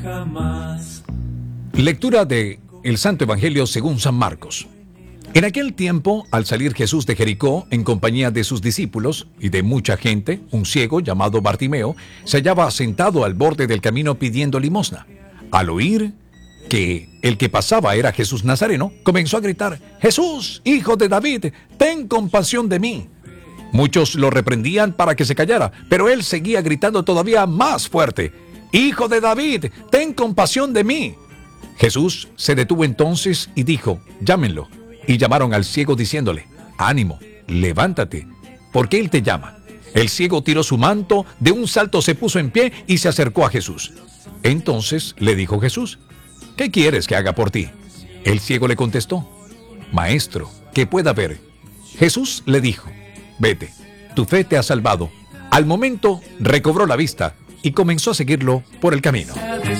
jamás. Lectura de el Santo Evangelio según San Marcos. En aquel tiempo, al salir Jesús de Jericó en compañía de sus discípulos y de mucha gente, un ciego llamado Bartimeo se hallaba sentado al borde del camino pidiendo limosna. Al oír que el que pasaba era Jesús Nazareno, comenzó a gritar: «Jesús, hijo de David, ten compasión de mí». Muchos lo reprendían para que se callara, pero él seguía gritando todavía más fuerte: «Hijo de David, ten compasión de mí». Jesús se detuvo entonces y dijo: «Llámenlo». Y llamaron al ciego diciéndole: «Ánimo, levántate, porque él te llama». El ciego tiró su manto, de un salto se puso en pie y se acercó a Jesús. Entonces le dijo Jesús: «¿Qué quieres que haga por ti?». El ciego le contestó: «Maestro, que pueda ver». Jesús le dijo: «Vete, tu fe te ha salvado». Al momento recobró la vista y comenzó a seguirlo por el camino.